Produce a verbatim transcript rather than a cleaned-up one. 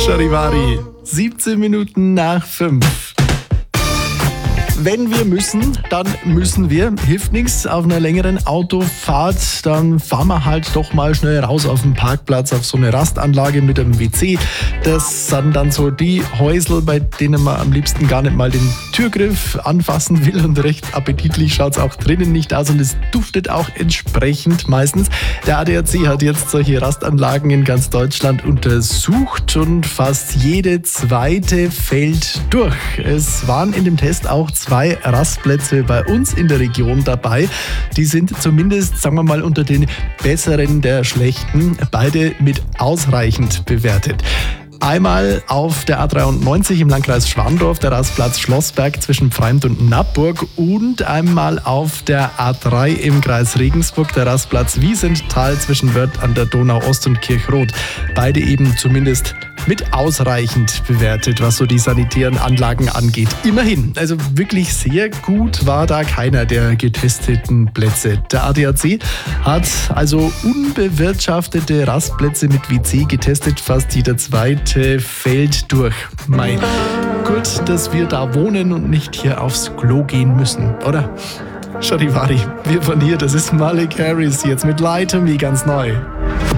Charivari, siebzehn Minuten nach fünf. Wenn wir müssen, dann müssen wir. Hilft nichts auf einer längeren Autofahrt. Dann fahren wir halt doch mal schnell raus auf den Parkplatz, auf so eine Rastanlage mit einem W C. Das sind dann so die Häusl, bei denen man am liebsten gar nicht mal den Türgriff anfassen will. Und recht appetitlich schaut es auch drinnen nicht aus. Und es duftet auch entsprechend meistens. Der A D A C hat jetzt solche Rastanlagen in ganz Deutschland untersucht. Und fast jede zweite fällt durch. Es waren in dem Test auch zwei Rastplätze bei uns in der Region dabei. Die sind zumindest, sagen wir mal, unter den besseren der schlechten, beide mit ausreichend bewertet. Einmal auf der A dreiundneunzig im Landkreis Schwandorf, der Rastplatz Schlossberg zwischen Pfreimd und Nappburg, und einmal auf der A drei im Kreis Regensburg, der Rastplatz Wiesenthal zwischen Wörth an der Donau Ost und Kirchrot. Beide eben zumindest mit ausreichend bewertet, was so die sanitären Anlagen angeht. Immerhin, also wirklich sehr gut war da keiner der getesteten Plätze. Der A D A C hat also unbewirtschaftete Rastplätze mit W C getestet, fast jeder zweite fällt durch. Mei, gut, dass wir da wohnen und nicht hier aufs Klo gehen müssen, oder? Charivari, wir von hier, das ist Malik Harris jetzt mit Lie to Me ganz neu.